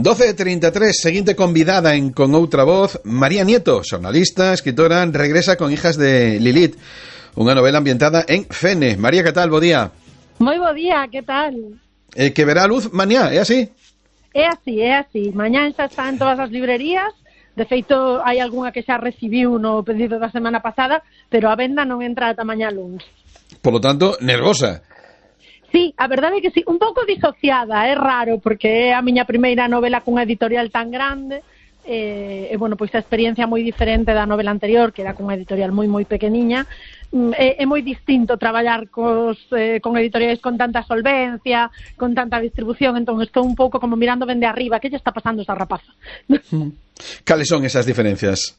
12:33, seguinte convidada en Con Outra Voz, María Nieto, xornalista, escritora, regresa con Hijas de Lilith, unha novela ambientada en Fene. María, que tal? Bo día. Moi bo día, que tal? Que verá a luz mañá, é así? É así. Mañá xa está en todas as librerías. De feito, hai algunha que xa recibiu no pedido da semana pasada, pero a venda non entra ata mañá luns. Por lo tanto, nervosa. Sí, a verdade é que sí, un pouco disociada, é raro, porque é a miña primeira novela cunha editorial tan grande, e bueno, pois a experiencia moi diferente da novela anterior, que era cunha editorial moi pequeniña. É moi distinto traballar con editoriais con tanta solvencia, con tanta distribución, entón estou un pouco como mirando ben de arriba, que lle está pasando esa rapaza? Cales son esas diferencias?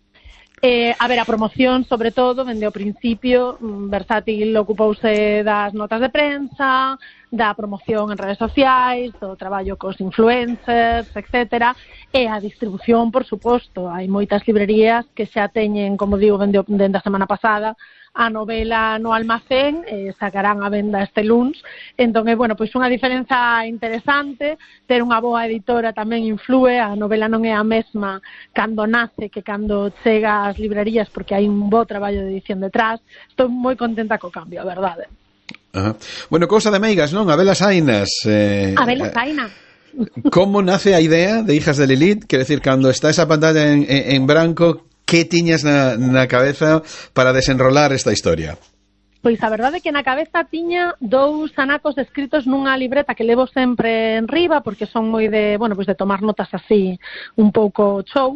A ver, a promoción, sobre todo, dende o principio, Versátil ocupouse das notas de prensa, da promoción en redes sociais, do traballo cos influencers, etcétera, e a distribución, por suposto. Hai moitas librerías que xa teñen, como digo, dende a semana pasada, a novela no almacén, sacarán a venda este luns. Entón, bueno, pois unha diferenza interesante. Ter unha boa editora tamén influe. A novela non é a mesma cando nace que cando chega ás librerías, porque hai un bo traballo de edición detrás. Estou moi contenta co cambio, a verdade. Ajá. Bueno, cousa de meigas, non? Abelas Ainas. Abelas Ainas. Como nace a idea de Hijas de Lilith? Quer decir, cando está esa pantalla en branco, que tiñas na cabeza para desenrolar esta historia? Pois a verdade é que na cabeza tiña 2 anacos escritos nunha libreta que levo sempre en riba, porque son moi de, bueno, pois de tomar notas así un pouco show,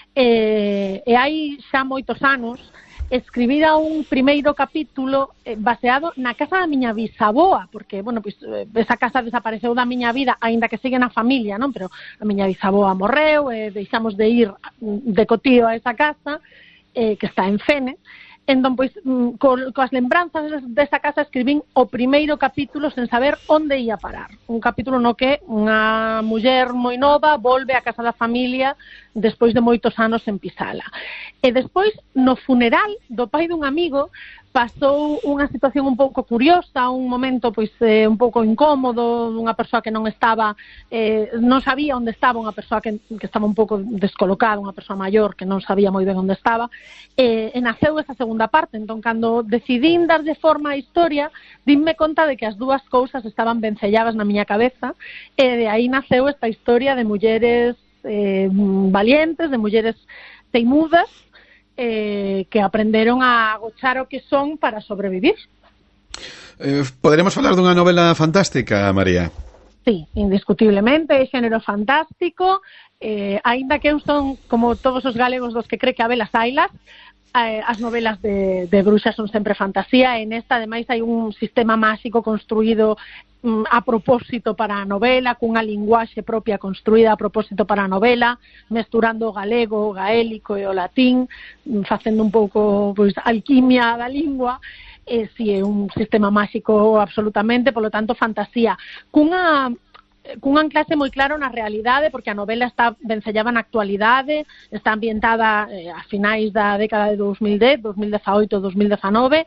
e hai xa moitos anos escribira un primeiro capítulo baseado na casa da miña bisaboa, porque, bueno, pois esa casa desapareceu da miña vida, aínda que sigue na familia, non? Pero a miña bisaboa morreu, e deixamos de ir de cotío a esa casa, que está en Fene. Entón, pois, coas lembranzas desa casa escribín o primeiro capítulo sen saber onde ia parar. Un capítulo no que unha muller moi nova volve á casa da familia despois de moitos anos en pisala. E despois, no funeral do pai dun amigo, pasou unha situación un pouco curiosa, un momento pois un pouco incómodo, unha persoa que non estaba, non sabía onde estaba, unha persoa que estaba un pouco descolocada, unha persoa maior que non sabía moi ben onde estaba, e naceu esa segunda parte. Entón, cando decidín darlle forma á historia, dínme conta de que as dúas cousas estaban vencelladas na miña cabeza, e de aí naceu esta historia de mulleres valientes, de mulleres teimudas, que aprenderon a agochar o que son para sobrevivir. Poderemos falar dunha novela fantástica, María? Sí, indiscutiblemente, é xénero fantástico, aínda que eu son, como todos os galegos dos que cree que habelas ailas, as novelas de bruxas son sempre fantasía, e nesta, ademais, hai un sistema máxico construído a propósito para a novela, cunha linguaxe propia construída a propósito para a novela, mesturando o galego, o gaélico e o latín, facendo un pouco, pois, alquimia da lingua. Si é un sistema máxico absolutamente, polo tanto, fantasía. Cun anclaxe moi claro na realidade, porque a novela está vencellada na actualidade, está ambientada a finais da década de 2010, 2018, 2019,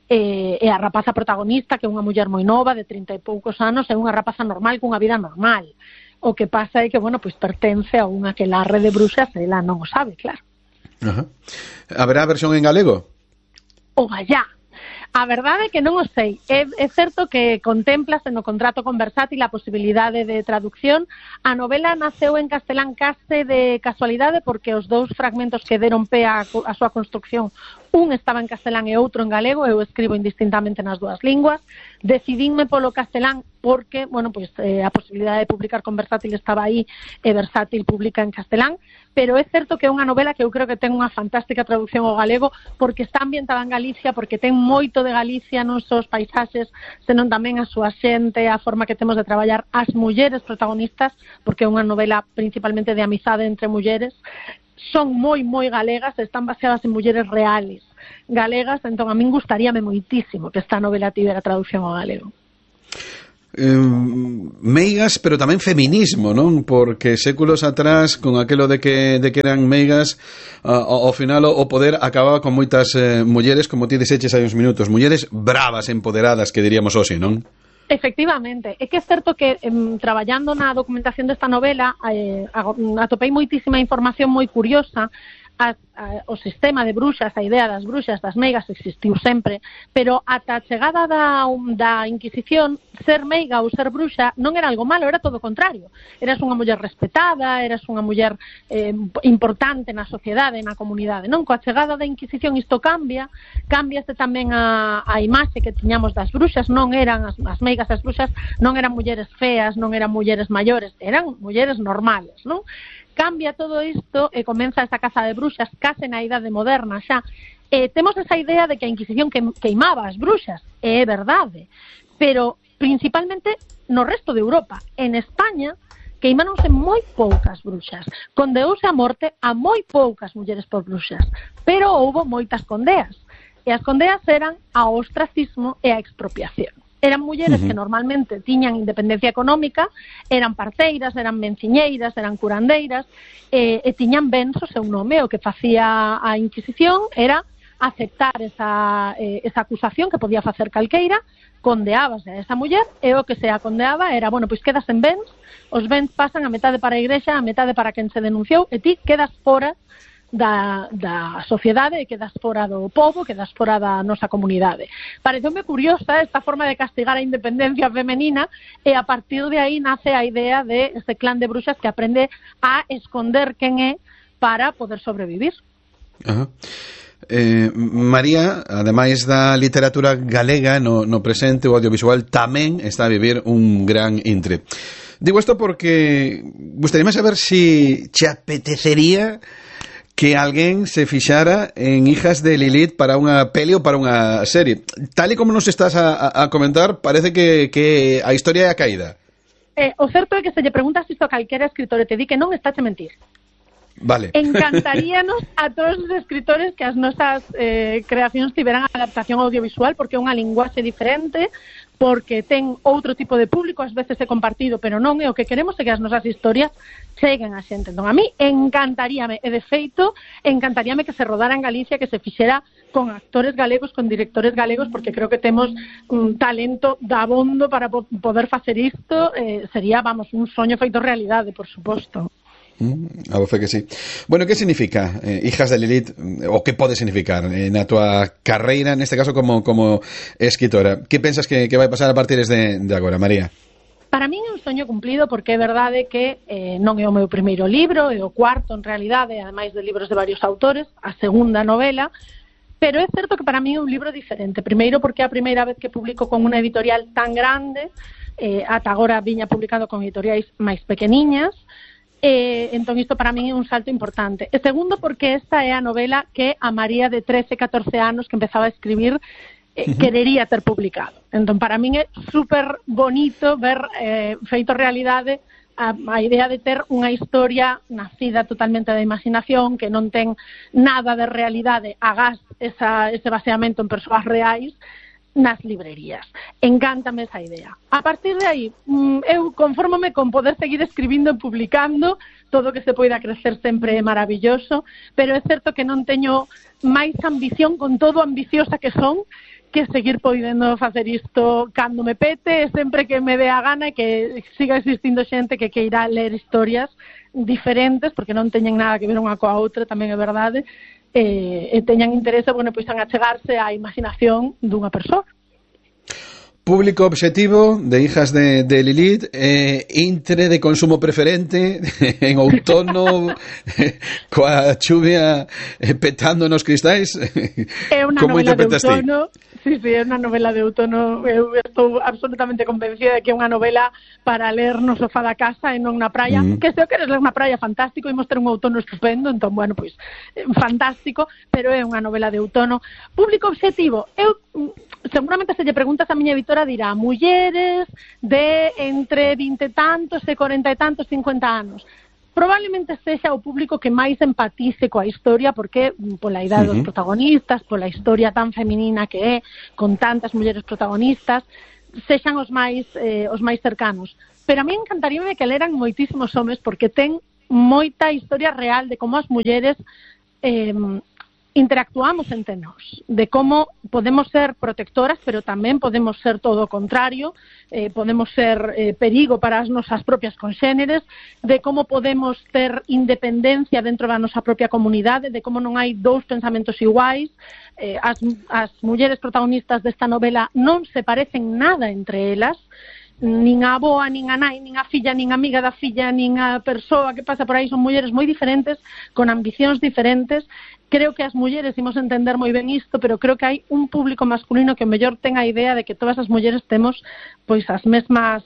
e a rapaza protagonista, que é unha muller moi nova, de 30 e poucos anos, é unha rapaza normal, cunha vida normal. O que pasa é que, bueno, pois pertence a unha aquelarre de bruxas, ela non o sabe, claro. Ajá. Haberá versión en galego? O gallá. A verdade é que non o sei. É certo que contemplase no contrato con Versátil a posibilidade de traducción. A novela naceu en castelán case de casualidade, porque os 2 fragmentos que deron pé a súa construcción, un estaba en castelán e outro en galego. Eu escribo indistintamente nas 2 linguas. Decidínme polo castelán porque, bueno, pois a posibilidade de publicar con Versátil estaba aí, e Versátil publica en castelán, pero é certo que é unha novela que eu creo que ten unha fantástica traducción ao galego, porque está ambientada en Galicia, porque ten moito de Galicia non só os paisaxes, senón tamén a súa xente, a forma que temos de traballar as mulleres protagonistas, porque é unha novela principalmente de amizade entre mulleres. Son moi galegas, están baseadas en mulleres reales galegas, entón a min gustaríame moitísimo que esta novela tivera traducción ao galego. Meigas, pero tamén feminismo, non? Porque séculos atrás, con aquelo de que eran meigas, ao final o poder acababa con moitas mulleres, como ti dixeches hai uns minutos, mulleres bravas, empoderadas, que diríamos hoxe, non? Efectivamente, é que é certo que traballando na documentación desta novela atopei moitísima información moi curiosa. O sistema de bruxas, a idea das bruxas, das meigas existiu sempre, pero ata a chegada da Inquisición, ser meiga ou ser bruxa non era algo malo, era todo o contrario. Eras unha muller respetada, eras unha muller importante na sociedade, na comunidade, non? Coa chegada da Inquisición isto cambiase tamén a imaxe que tiñamos das bruxas, non eran as meigas, as bruxas non eran mulleres feas, non eran mulleres maiores, eran mulleres normales, non? Cambia todo isto e comeza esa caza de bruxas case na idade moderna xa. Temos esa idea de que a Inquisición queimaba as bruxas, e é verdade, pero principalmente no resto de Europa. En España queimáronse moi poucas bruxas, condeouse a morte a moi poucas mulleres por bruxas, pero houbo moitas condeas, e as condeas eran ao ostracismo e a expropiación. Eran mulleres que normalmente tiñan independencia económica, eran parteiras, eran venciñeiras, eran curandeiras, e tiñan bens o seu nome. O que facía a Inquisición era aceptar esa acusación que podía facer calqueira, condeábase a esa muller, e o que se a condeaba era, bueno, pois quedas en bens, os bens pasan a metade para a igrexa, a metade para quen se denunciou, e ti quedas fora da sociedade, e quedas fora do pobo, quedas fora da nosa comunidade. Pareceume curiosa esta forma de castigar a independencia femenina, e a partir de aí nace a idea de este clan de bruxas que aprende a esconder quen é para poder sobrevivir. Ajá. María, ademais da literatura galega no presente, o audiovisual tamén está a vivir un gran intre. Digo isto porque gustaríame saber si te apetecería que alguén se fixara en Hijas de Lilith para unha peli ou para unha serie. Tal e como nos estás a comentar, parece que a historia é a caída. O certo é que se lle preguntas isto a calquera escritor e te di que non está a mentir. Vale. Encantaríanos a todos os escritores que as nosas creacións tiveran adaptación audiovisual, porque é unha linguaxe diferente, porque ten outro tipo de público, ás veces é compartido, pero non é o que queremos, é que as nosas historias cheguen a xente. Entón, a mí encantaríame, e de feito, encantaríame que se rodara en Galicia, que se fixera con actores galegos, con directores galegos, porque creo que temos un talento dabondo para poder facer isto. Sería, vamos, un soño feito realidade, por suposto. A voce que sí. Bueno, que significa Hijas de Lilith, o que pode significar na tua carreira, neste caso como escritora? Que pensas que vai pasar a partir de agora, María? Para min é un soño cumplido, porque é verdade que non é o meu primeiro libro, é o cuarto en realidade, ademais de libros de varios autores, a segunda novela, pero é certo que para min é un libro diferente. Primeiro porque é a primeira vez que publico con unha editorial tan grande, ata agora viña publicando con editoriais máis pequeniñas, entón isto para min é un salto importante. E segundo porque esta é a novela que a María de 13, 14 anos que empezaba a escribir querería ter publicado. Entón para min é super bonito ver feito realidade a idea de ter unha historia nacida totalmente da imaginación, que non ten nada de realidade, agás ese baseamento en persoas reais nas librerías. Encántame esa idea. A partir de aí, eu confórmome con poder seguir escribindo e publicando. Todo o que se poida crecer sempre é maravilloso, pero é certo que non teño máis ambición, con todo ambiciosa que son, que seguir podendo facer isto cando me pete, sempre que me dé a gana, e que siga existindo xente que queira ler historias diferentes, porque non teñen nada que ver unha coa outra, tamén é verdade, e teñan interese, bueno, pois en achegarse á imaginación dunha persoa. Público objetivo de Hijas de Lilith, intre de consumo preferente en outono, coa chuvia petando nos cristais. É unha novela de outono. Sí, é unha novela de outono. Eu estou absolutamente convencida de que é unha novela para ler no sofá da casa e non na praia. Que se o queres ler na praia, fantástico, imos ter un outono estupendo, entón, bueno, pois, fantástico, pero é unha novela de outono. Público objetivo, eu seguramente se lle preguntas a miña editora dirá mulleres de entre 20 e tantos e 40 e tantos, 50 anos. Probablemente sexa o público que máis empatice coa historia, porque pola idade dos protagonistas, pola historia tan feminina que é, con tantas mulleres protagonistas, sexan os máis cercanos. Pero a mí encantaríame que leran moitísimos homes, porque ten moita historia real de como as mulleres interactuamos entre nós, de como podemos ser protectoras, pero tamén podemos ser todo o contrario, podemos ser perigo para as nosas propias conxéneres, de como podemos ter independencia dentro da nosa propia comunidade, de como non hai dous pensamentos iguais. As mulleres protagonistas desta novela non se parecen nada entre elas, nin a avoa, nin a nai, nin a filla, nin a amiga da filla, nin a persoa que pasa por aí, son mulleres moi diferentes, con ambicións diferentes. Creo que as mulleres imos entender moi ben isto, pero creo que hai un público masculino que o mellor ten a idea de que todas as mulleres temos pois as mesmas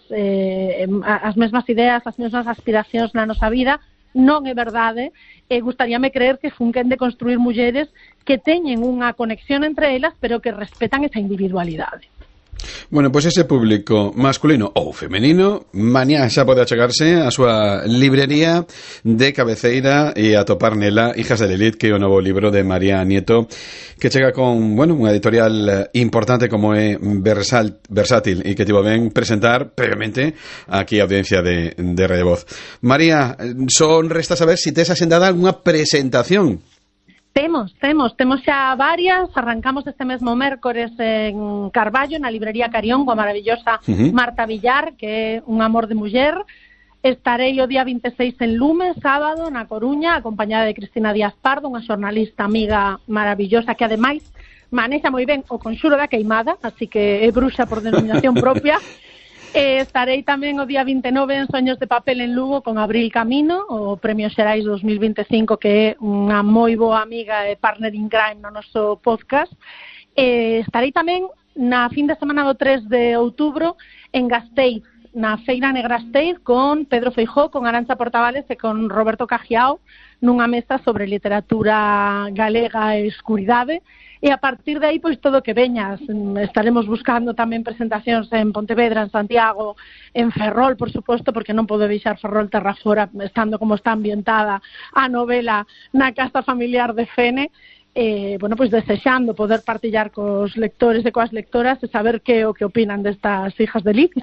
ideas, as mesmas aspiracións na nosa vida. Non é verdade, gustaríame creer que fun quen de construir mulleres que teñen unha conexión entre elas, pero que respetan esa individualidade. Bueno, pois ese público masculino ou femenino mañá xa pode achegarse a súa librería de cabeceira e atopar nela Hijas de Lilith, que é o novo libro de María Nieto, que chega con, bueno, unha editorial importante como é Versátil e que tivo ben presentar previamente aquí a audiencia de Radio Voz. María, son resta saber se tes asendada unha presentación. Temos xa varias. Arrancamos este mesmo mércores en Carballo, na librería Carión, coa maravillosa Marta Villar, que é un amor de muller. Estarei o día 26 en Lume, sábado, na Coruña, acompañada de Cristina Díaz Pardo, unha xornalista amiga maravillosa que ademais manexa moi ben o conxuro da queimada, así que é bruxa por denominación propia. Estarei tamén o día 29 en Soños de Papel en Lugo con Abril Camino, o Premio Xerais 2025, que é unha moi boa amiga e partner in crime no noso podcast. Estarei tamén na fin de semana do 3 de outubro en Gasteiz, na Feira Negra Gasteiz, con Pedro Feijóo, con Arantxa Portavales e con Roberto Cajiao, nunha mesa sobre literatura galega e escuridade. E a partir de aí, pois, todo que veñas. Estaremos buscando tamén presentacións en Pontevedra, en Santiago, en Ferrol, por suposto, porque non podo deixar Ferrol terra fora, estando como está ambientada a novela na casa familiar de Fene. Bueno, pois desexando poder partillar cos lectores e coas lectoras e saber que o que opinan destas Hijas de Lilith.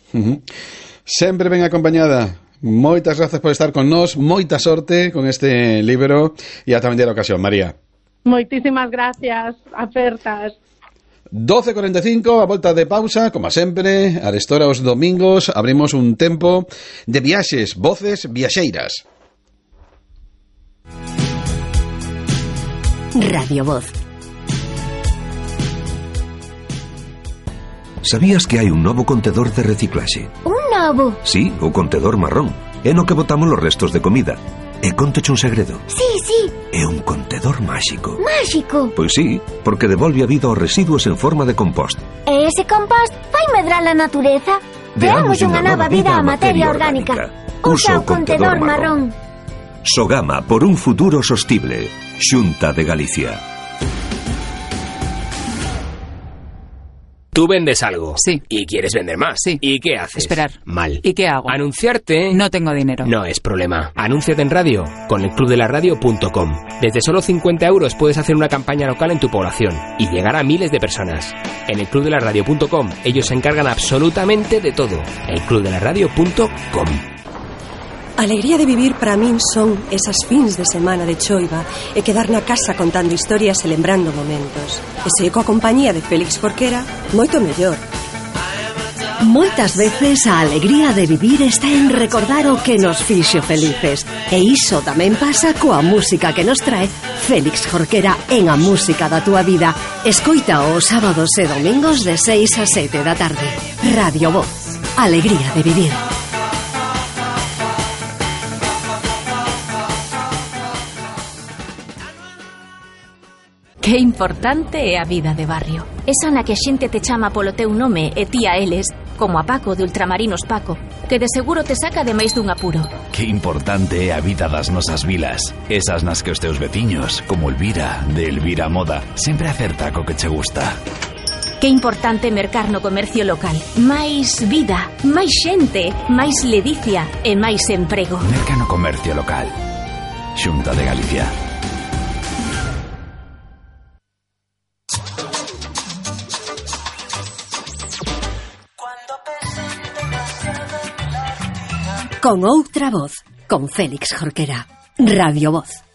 Sempre ben acompañada. Moitas grazas por estar con nós, moita sorte con este libro e ata vendera ocasión, María. Moitísimas gracias, apertas. 12:45, a volta de pausa, como sempre, a restora os domingos abrimos un tempo de viaxes, voces viaxeiras. Radio Voz. Sabías que hai un novo contedor de reciclaxe? Un novo? Sí, o contedor marrón. É no que botamos os restos de comida. E contoche un segredo. Sí. É un contedor máxico. Máxico? Pois sí, porque devolve a vida aos residuos en forma de compost. E ese compost vai medrar a natureza? Deamos unha nova vida á materia orgánica. Usa o contedor marrón. Sogama por un futuro sostible. Xunta de Galicia. Tú vendes algo. Sí. Y quieres vender más. Sí. ¿Y qué haces? Esperar. Mal. ¿Y qué hago? Anunciarte. No tengo dinero. No es problema. Anúnciate en radio con elclubdelaradio.com. Desde solo 50 € puedes hacer una campaña local en tu población y llegar a miles de personas. En elclubdelaradio.com ellos se encargan absolutamente de todo. elclubdelaradio.com. A alegría de vivir para min son esas fins de semana de choiva e quedar na casa contando historias e lembrando momentos. E se coa compañía de Félix Jorquera, moito mellor. Moitas veces a alegría de vivir está en recordar o que nos fixo felices. E iso tamén pasa coa música que nos trae Félix Jorquera en A Música da Túa Vida. Escoita os sábados e domingos de 6 a 7 da tarde. Radio Voz. Alegría de vivir. Que importante é a vida de barrio. Esa na que a xente te chama polo teu nome e ti a eles, como a Paco de Ultramarinos Paco, que de seguro te saca de máis dun apuro. Que importante é a vida das nosas vilas. Esas nas que os teus veciños, como Elvira, de Elvira Moda, sempre acerta co que che gusta. Que importante mercar no comercio local. Máis vida, máis xente, máis ledicia e máis emprego. Merca no comercio local. Xunta de Galicia. Con outra voz, con Félix Jorquera. Radio Voz.